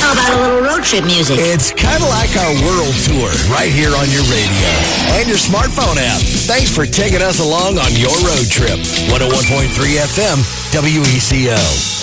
How about a little road trip music? It's kind of like our world tour right here on your radio and your smartphone app. Thanks for taking us along on your road trip. 101.3 FM, WECO.